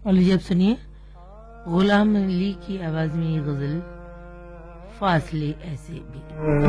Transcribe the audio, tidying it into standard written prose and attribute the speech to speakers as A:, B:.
A: और लीजिए अब सुनिए गुलाम अली की आवाज में ये गजल फासले ऐसे भी।